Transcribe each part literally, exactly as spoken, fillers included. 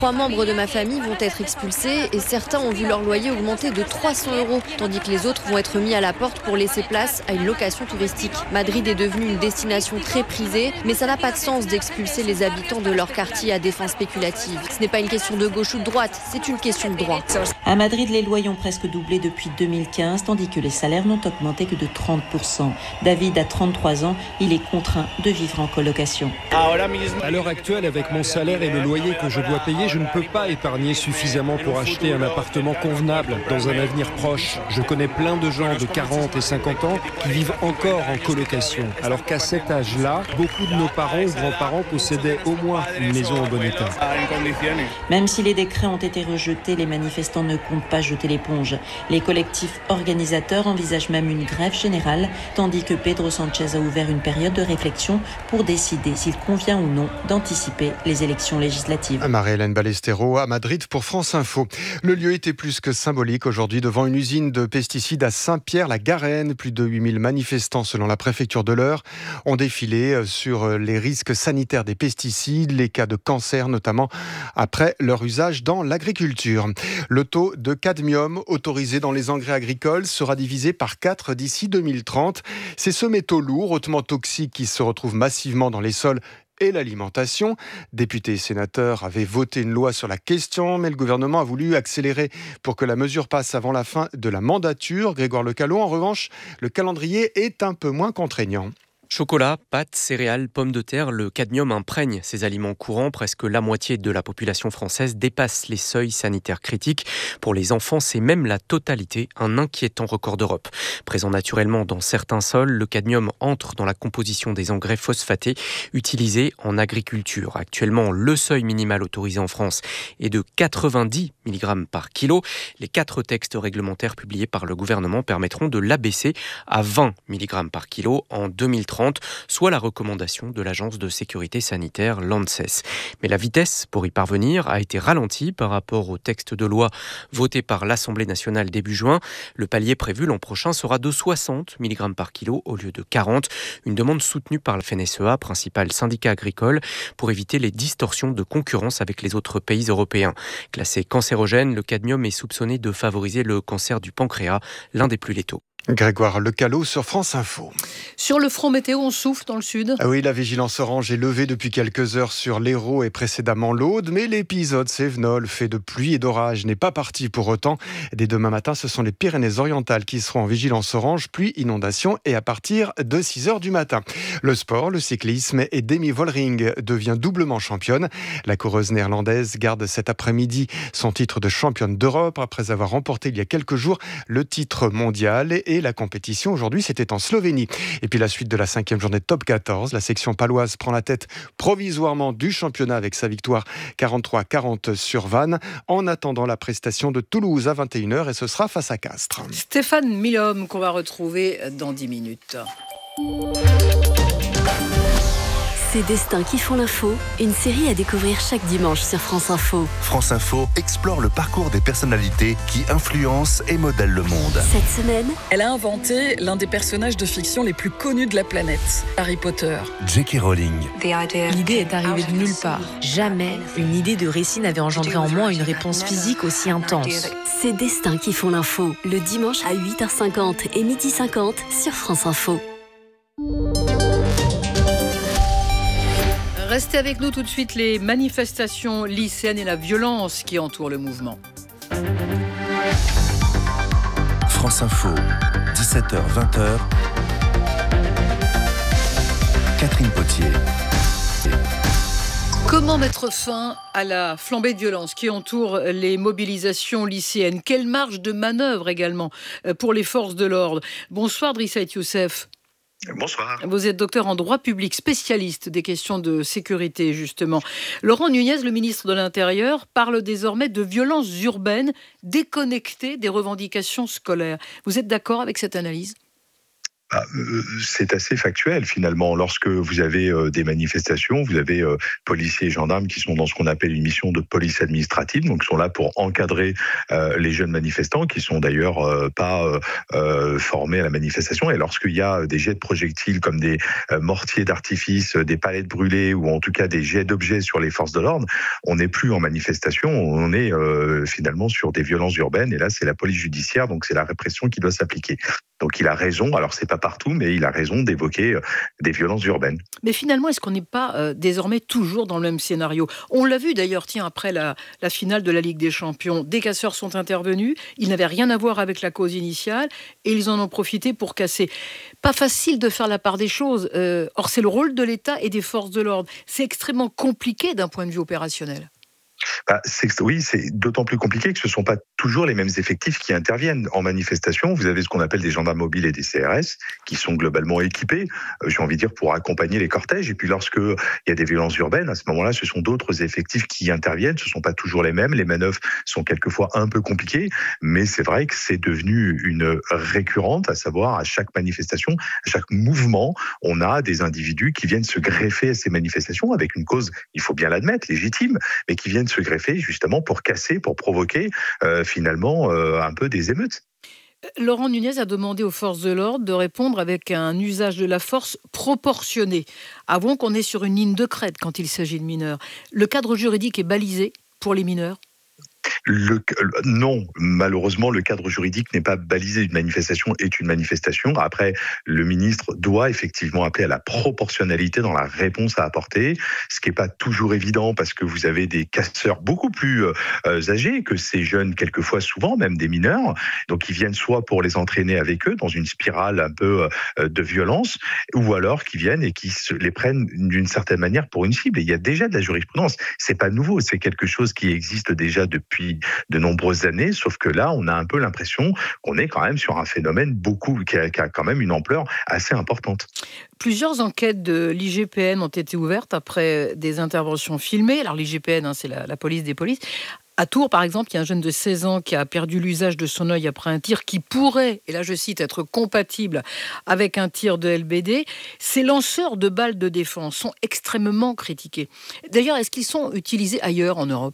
Trois membres de ma famille vont être expulsés et certains ont vu leur loyer augmenter de trois cents euros, tandis que les autres vont être mis à la porte pour laisser place à une location touristique. Madrid est devenue une destination très prisée, mais ça n'a pas de sens d'expulser les habitants de leur quartier à des fins spéculatives. Ce n'est pas une question de gauche ou de droite, c'est une question de droit. À Madrid, les loyers ont presque doublé depuis deux mille quinze, tandis que les salaires n'ont augmenté que de trente pour cent. David a trente-trois ans, il est contraint de vivre en colocation. À l'heure actuelle, avec mon salaire et le loyer que je dois payer, je ne peux pas épargner suffisamment pour acheter un appartement convenable dans un avenir proche. Je connais plein de gens de quarante et cinquante ans qui vivent encore en colocation, alors qu'à cet âge-là, beaucoup de nos parents ou grands-parents possédaient au moins une maison en bon état. Même si les décrets ont été rejetés, les manifestants ne comptent pas jeter l'éponge. Les collectifs organisateurs envisagent même une grève générale, tandis que Pedro Sanchez a ouvert une période de réflexion pour décider s'il convient ou non d'anticiper les élections législatives. Marie-Hélène Ballesteros à Madrid pour France Info. Le lieu était plus que symbolique aujourd'hui devant une usine de pesticides à Saint-Pierre-la-Garenne. Plus de huit mille manifestants selon la préfecture de l'Eure ont défilé sur les risques sanitaires des pesticides, les cas de cancer notamment après leur usage dans l'agriculture. Le taux de cadmium autorisé dans les engrais agricoles sera divisé par quatre d'ici deux mille trente. C'est ce métaux lourd hautement toxique qui se retrouve massivement dans les sols et l'alimentation. Députés et sénateurs avaient voté une loi sur la question, mais le gouvernement a voulu accélérer pour que la mesure passe avant la fin de la mandature. Grégoire Lecalot, en revanche, le calendrier est un peu moins contraignant. Chocolat, pâtes, céréales, pommes de terre, le cadmium imprègne ces aliments courants. Presque la moitié de la population française dépasse les seuils sanitaires critiques. Pour les enfants, c'est même la totalité, un inquiétant record d'Europe. Présent naturellement dans certains sols, le cadmium entre dans la composition des engrais phosphatés utilisés en agriculture. Actuellement, le seuil minimal autorisé en France est de quatre-vingt-dix milligrammes par kilo. Les quatre textes réglementaires publiés par le gouvernement permettront de l'abaisser à vingt milligrammes par kilo en deux mille trente. Soit la recommandation de l'agence de sécurité sanitaire l'ANSES. Mais la vitesse pour y parvenir a été ralentie par rapport au texte de loi voté par l'Assemblée nationale début juin. Le palier prévu l'an prochain sera de soixante milligrammes par kilo au lieu de quarante. Une demande soutenue par la F N S E A, principal syndicat agricole, pour éviter les distorsions de concurrence avec les autres pays européens. Classé cancérogène, le cadmium est soupçonné de favoriser le cancer du pancréas, l'un des plus létaux. Grégoire Lecalot sur France Info. Sur le front météo, on souffle dans le sud. Ah oui, la vigilance orange est levée depuis quelques heures sur l'Hérault et précédemment l'Aude, mais l'épisode Cévenol, fait de pluie et d'orage, n'est pas parti pour autant. Dès demain matin, ce sont les Pyrénées-Orientales qui seront en vigilance orange, pluie, inondation, et à partir de six heures du matin. Le sport, le cyclisme, et Demi Vollering devient doublement championne. La coureuse néerlandaise garde cet après-midi son titre de championne d'Europe après avoir remporté il y a quelques jours le titre mondial. Et la compétition aujourd'hui, c'était en Slovénie. Et puis la suite de la cinquième journée de top quatorze, la section paloise prend la tête provisoirement du championnat avec sa victoire quarante-trois à quarante sur Vannes, en attendant la prestation de Toulouse à vingt et une heures, et ce sera face à Castres. Stéphane Milhomme qu'on va retrouver dans dix minutes. Ces destins qui font l'info, une série à découvrir chaque dimanche sur France Info. France Info explore le parcours des personnalités qui influencent et modèlent le monde. Cette semaine, elle a inventé l'un des personnages de fiction les plus connus de la planète, Harry Potter. J K Rowling. L'idée est arrivée de nulle part. Jamais une idée de récit n'avait engendré en moi une réponse physique aussi intense. Ces destins qui font l'info, le dimanche à huit heures cinquante et midi cinquante sur France Info. Restez avec nous tout de suite, les manifestations lycéennes et la violence qui entoure le mouvement. France Info, dix-sept heures vingt. Catherine Potier. Comment mettre fin à la flambée de violence qui entoure les mobilisations lycéennes? Quelle marge de manœuvre également pour les forces de l'ordre? Bonsoir Drissa Youssef. Bonsoir. Vous êtes docteur en droit public, spécialiste des questions de sécurité, justement. Laurent Nunez, le ministre de l'Intérieur, parle désormais de violences urbaines déconnectées des revendications scolaires. Vous êtes d'accord avec cette analyse ? Ah, euh, c'est assez factuel finalement. Lorsque vous avez euh, des manifestations, vous avez euh, policiers et gendarmes qui sont dans ce qu'on appelle une mission de police administrative, donc sont là pour encadrer euh, les jeunes manifestants, qui sont d'ailleurs euh, pas euh, euh, formés à la manifestation. Et lorsqu'il y a des jets de projectiles comme des euh, mortiers d'artifice, des palettes brûlées ou en tout cas des jets d'objets sur les forces de l'ordre, on n'est plus en manifestation, on est euh, finalement sur des violences urbaines. Et là, c'est la police judiciaire, donc c'est la répression qui doit s'appliquer. Donc il a raison, alors c'est pas partout, mais il a raison d'évoquer euh, des violences urbaines. Mais finalement, est-ce qu'on n'est pas euh, désormais toujours dans le même scénario ? On l'a vu d'ailleurs, tiens, après la, la finale de la Ligue des Champions, des casseurs sont intervenus, ils n'avaient rien à voir avec la cause initiale, et ils en ont profité pour casser. Pas facile de faire la part des choses. Euh, or, c'est le rôle de l'État et des forces de l'ordre. C'est extrêmement compliqué d'un point de vue opérationnel. Bah, c'est, oui, c'est d'autant plus compliqué que ce ne sont pas toujours les mêmes effectifs qui interviennent en manifestation. Vous avez ce qu'on appelle des gendarmes mobiles et des C R S qui sont globalement équipés, euh, j'ai envie de dire, pour accompagner les cortèges. Et puis lorsqu'il y a des violences urbaines, à ce moment-là, ce sont d'autres effectifs qui interviennent. Ce ne sont pas toujours les mêmes. Les manœuvres sont quelquefois un peu compliquées, mais c'est vrai que c'est devenu une récurrente, à savoir à chaque manifestation, à chaque mouvement, on a des individus qui viennent se greffer à ces manifestations avec une cause, il faut bien l'admettre, légitime, mais qui viennent se greffer justement pour casser, pour provoquer euh, finalement euh, un peu des émeutes. Laurent Nunez a demandé aux forces de l'ordre de répondre avec un usage de la force proportionné. Avouons qu'on est sur une ligne de crête quand il s'agit de mineurs. Le cadre juridique est balisé pour les mineurs ? Le, non, malheureusement, le cadre juridique n'est pas balisé. Une manifestation est une manifestation. Après, le ministre doit effectivement appeler à la proportionnalité dans la réponse à apporter, ce qui n'est pas toujours évident parce que vous avez des casseurs beaucoup plus euh, âgés que ces jeunes, quelquefois souvent, même des mineurs. Donc, ils viennent soit pour les entraîner avec eux dans une spirale un peu euh, de violence, ou alors qui viennent et qui se, les prennent d'une certaine manière pour une cible. Et il y a déjà de la jurisprudence. C'est pas nouveau, c'est quelque chose qui existe déjà depuis de nombreuses années, sauf que là, on a un peu l'impression qu'on est quand même sur un phénomène beaucoup, qui a, qui a quand même une ampleur assez importante. Plusieurs enquêtes de l'I G P N ont été ouvertes après des interventions filmées. Alors l'I G P N, hein, c'est la, la police des polices. À Tours, par exemple, il y a un jeune de seize ans qui a perdu l'usage de son œil après un tir qui pourrait, et là je cite, être compatible avec un tir de L B D. Ces lanceurs de balles de défense sont extrêmement critiqués. D'ailleurs, est-ce qu'ils sont utilisés ailleurs en Europe ?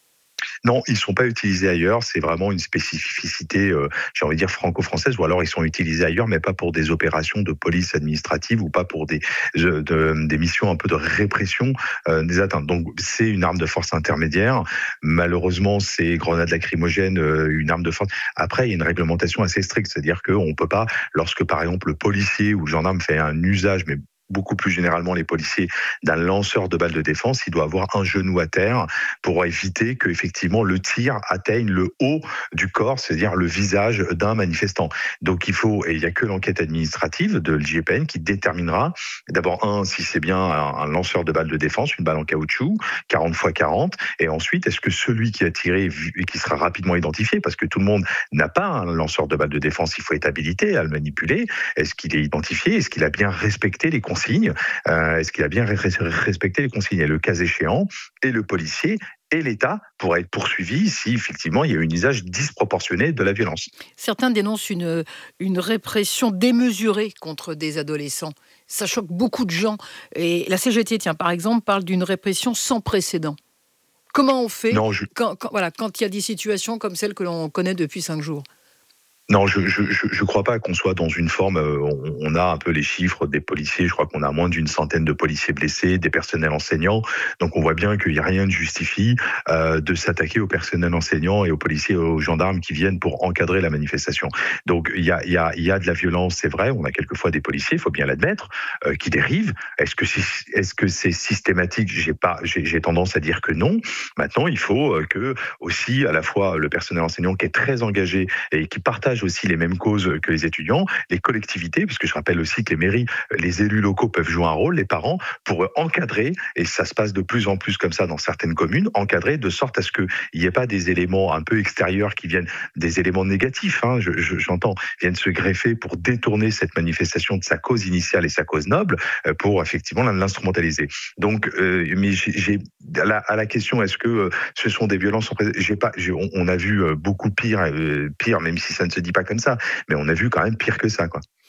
Non, ils ne sont pas utilisés ailleurs. C'est vraiment une spécificité, euh, j'ai envie de dire, franco-française. Ou alors ils sont utilisés ailleurs, mais pas pour des opérations de police administrative ou pas pour des, de, de, des missions un peu de répression euh, des atteintes. Donc c'est une arme de force intermédiaire. Malheureusement, c'est grenades lacrymogènes, euh, une arme de force. Après, il y a une réglementation assez stricte. C'est-à-dire qu'on ne peut pas, lorsque par exemple le policier ou le gendarme fait un usage, mais beaucoup plus généralement les policiers, d'un lanceur de balles de défense, il doit avoir un genou à terre pour éviter que effectivement le tir atteigne le haut du corps, c'est-à-dire le visage d'un manifestant. Donc il faut, et il n'y a que l'enquête administrative de l'I G P N qui déterminera d'abord, un, si c'est bien un, un lanceur de balles de défense, une balle en caoutchouc, quarante fois quarante, et ensuite, est-ce que celui qui a tiré, qui sera rapidement identifié, parce que tout le monde n'a pas un lanceur de balles de défense, il faut être habilité à le manipuler, est-ce qu'il est identifié, est-ce qu'il a bien respecté les consignes consignes, euh, est-ce qu'il a bien respecté les consignes, et le cas échéant, et le policier et l'État pourraient être poursuivis si effectivement il y a un usage disproportionné de la violence. Certains dénoncent une, une répression démesurée contre des adolescents. Ça choque beaucoup de gens. Et la C G T, tiens, par exemple, parle d'une répression sans précédent. Comment on fait non, je... quand, quand, voilà, quand il y a des situations comme celle que l'on connaît depuis cinq jours ? Non, je je je crois pas qu'on soit dans une forme. On, on a un peu les chiffres des policiers. Je crois qu'on a moins d'une centaine de policiers blessés, des personnels enseignants. Donc on voit bien qu'il n'y a rien de justifie euh, de s'attaquer aux personnels enseignants et aux policiers et aux gendarmes qui viennent pour encadrer la manifestation. Donc il y a il y a il y a de la violence, c'est vrai. On a quelquefois des policiers, il faut bien l'admettre, euh, qui dérivent. Est-ce que c'est est-ce que c'est systématique ? J'ai pas j'ai, j'ai tendance à dire que non. Maintenant, il faut que aussi à la fois le personnel enseignant qui est très engagé et qui partage aussi les mêmes causes que les étudiants, les collectivités, parce que je rappelle aussi que les mairies, les élus locaux peuvent jouer un rôle, les parents, pour encadrer, et ça se passe de plus en plus comme ça dans certaines communes, encadrer de sorte à ce qu'il n'y ait pas des éléments un peu extérieurs qui viennent, des éléments négatifs, hein, je, je, j'entends, viennent se greffer pour détourner cette manifestation de sa cause initiale et sa cause noble, pour effectivement l'instrumentaliser. Donc, euh, mais j'ai, j'ai à, la, à la question, est-ce que euh, ce sont des violences en présence ? J'ai pas, j'ai, on, on a vu beaucoup pire, euh, pire, même si ça ne se dit pas comme ça, mais on a vu quand même pire que ça, quoi.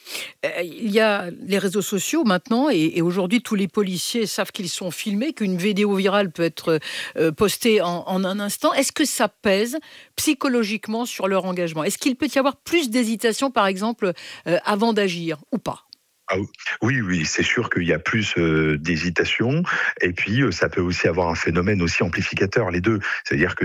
Euh, Il y a les réseaux sociaux maintenant, et, et aujourd'hui tous les policiers savent qu'ils sont filmés, qu'une vidéo virale peut être euh, postée en, en un instant. Est-ce que ça pèse psychologiquement sur leur engagement ? Est-ce qu'il peut y avoir plus d'hésitation, par exemple, euh, avant d'agir ou pas ? Ah oui, oui, c'est sûr qu'il y a plus euh, d'hésitation, et puis euh, ça peut aussi avoir un phénomène aussi amplificateur, les deux. C'est-à-dire que